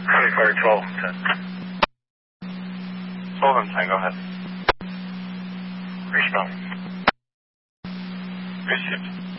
Fire 12 and 10. 12 and 10, go ahead. Respond. Received.